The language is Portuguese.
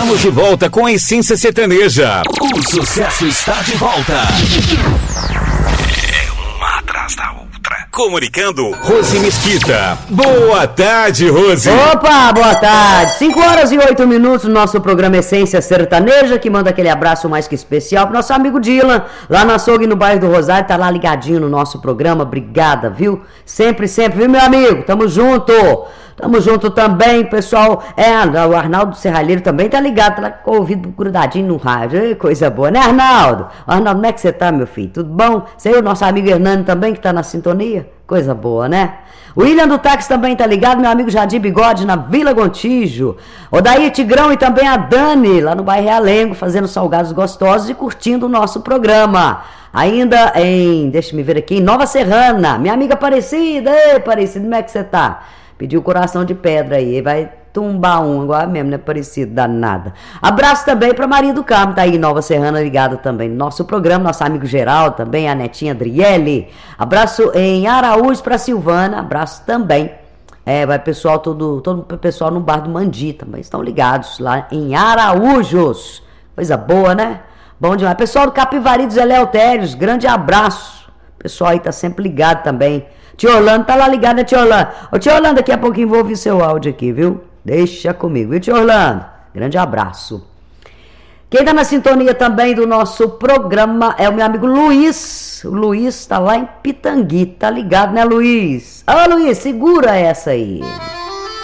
Estamos de volta com a Essência Sertaneja. O sucesso está de volta. É uma atrás da outra. Comunicando, Rose Mesquita. Boa tarde, Rose. Opa, boa tarde. 5h08 no nosso programa Essência Sertaneja, que manda aquele abraço mais que especial pro nosso amigo Dylan, lá na açougue no bairro do Rosário, tá lá ligadinho no nosso programa. Obrigada, viu? Sempre, viu, meu amigo? Tamo junto. Tamo junto também, pessoal. O Arnaldo Serralheiro também tá ligado, tá lá com o ouvido grudadinho no rádio. Coisa boa, né, Arnaldo? Arnaldo, como é que você tá, meu filho? Tudo bom? Você e o nosso amigo Hernani também, que tá na sintonia? Coisa boa, né? O William do Táxi também tá ligado, meu amigo Jadir Bigode, na Vila Gontijo. O Daí Tigrão e também a Dani, lá no bairro Realengo, fazendo salgados gostosos e curtindo o nosso programa. Ainda deixa-me ver aqui, em Nova Serrana, minha amiga Aparecida. Ei, Aparecida, como é que você tá? Pediu coração de pedra aí, vai tumbar igual mesmo, né? Parecido, danada. Abraço também pra Maria do Carmo, tá aí em Nova Serrana, ligada também no nosso programa, nosso amigo Geraldo também, a netinha Adriele. Abraço em Araújo pra Silvana, abraço também. Vai pessoal, todo pessoal no bar do Mandi também, estão ligados lá em Araújos. Coisa boa, né? Bom demais. Pessoal do Capivari dos Eleutérios, grande abraço. Pessoal aí tá sempre ligado também. Tio Orlando tá lá ligado, né, tio Orlando? Ô, tio Orlando, daqui a pouquinho vou ouvir seu áudio aqui, viu? Deixa comigo, viu, tio Orlando? Grande abraço. Quem tá na sintonia também do nosso programa é o meu amigo Luiz. O Luiz tá lá em Pitangui, tá ligado, né, Luiz? Ô, Luiz, segura essa aí.